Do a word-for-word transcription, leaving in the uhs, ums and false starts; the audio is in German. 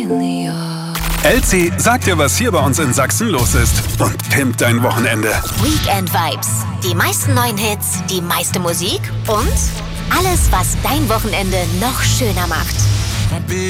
L C sagt dir, was hier bei uns in Sachsen los ist und pimpt dein Wochenende. Weekend Vibes. Die meisten neuen Hits, die meiste Musik und alles, was dein Wochenende noch schöner macht.